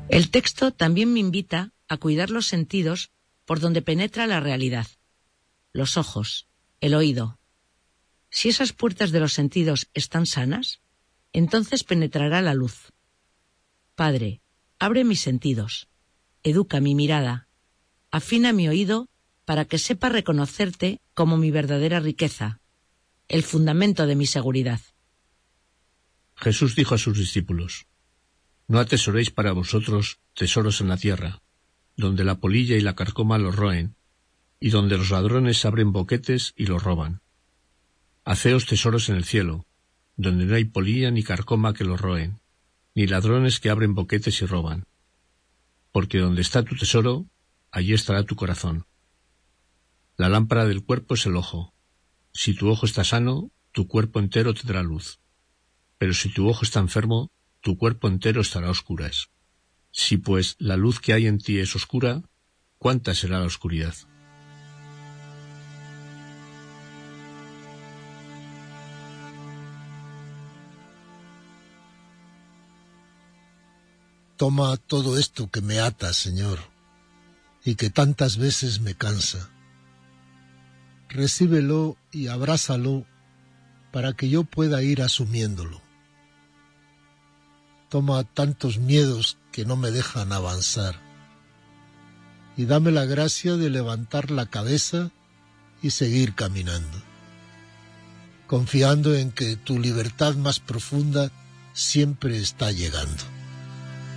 El texto también me invita a cuidar los sentidos por donde penetra la realidad. Los ojos, el oído. Si esas puertas de los sentidos están sanas, entonces penetrará la luz. Padre, abre mis sentidos, educa mi mirada, afina mi oído para que sepa reconocerte como mi verdadera riqueza, el fundamento de mi seguridad. Jesús dijo a sus discípulos: No atesoréis para vosotros tesoros en la tierra, donde la polilla y la carcoma los roen, y donde los ladrones abren boquetes y los roban. Haceos tesoros en el cielo, donde no hay polilla ni carcoma que los roen, ni ladrones que abren boquetes y roban. Porque donde está tu tesoro, allí estará tu corazón. La lámpara del cuerpo es el ojo. Si tu ojo está sano, tu cuerpo entero tendrá luz. Pero si tu ojo está enfermo, tu cuerpo entero estará a oscuras. Si pues la luz que hay en ti es oscura, ¿cuánta será la oscuridad? Toma todo esto que me ata, Señor, y que tantas veces me cansa. Recíbelo y abrázalo para que yo pueda ir asumiéndolo. Toma tantos miedos que no me dejan avanzar, y dame la gracia de levantar la cabeza y seguir caminando, confiando en que tu libertad más profunda siempre está llegando.